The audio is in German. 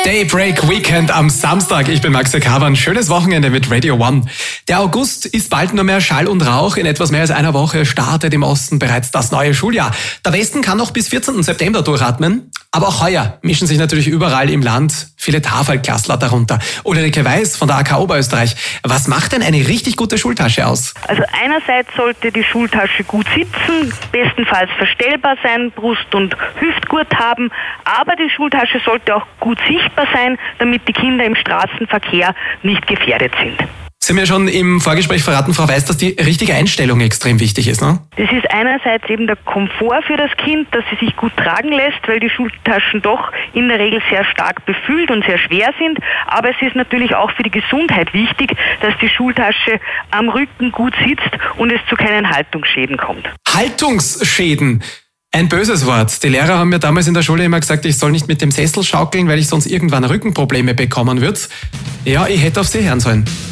Daybreak Weekend am Samstag. Ich bin Max Kaber. Ein schönes Wochenende mit Radio One. Der August ist bald nur mehr Schall und Rauch. In etwas mehr als einer Woche startet im Osten bereits das neue Schuljahr. Der Westen kann noch bis 14. September durchatmen. Aber auch heuer mischen sich natürlich überall im Land viele Tafelklassler darunter. Ulrike Weiß von der AK Oberösterreich. Was macht denn eine richtig gute Schultasche aus? Also einerseits sollte die Schultasche gut sitzen, bestenfalls verstellbar sein, Brust- und Hüftgurt haben, aber die Schultasche sollte auch gut sichtbar sein, damit die Kinder im Straßenverkehr nicht gefährdet sind. Sie haben ja schon im Vorgespräch verraten, Frau Weiß, dass die richtige Einstellung extrem wichtig ist, ne? Das ist einerseits eben der Komfort für das Kind, dass sie sich gut tragen lässt, weil die Schultaschen doch in der Regel sehr stark befüllt und sehr schwer sind. Aber es ist natürlich auch für die Gesundheit wichtig, dass die Schultasche am Rücken gut sitzt und es zu keinen Haltungsschäden kommt. Haltungsschäden. Ein böses Wort. Die Lehrer haben mir damals in der Schule immer gesagt, ich soll nicht mit dem Sessel schaukeln, weil ich sonst irgendwann Rückenprobleme bekommen würde. Ja, ich hätte auf Sie hören sollen.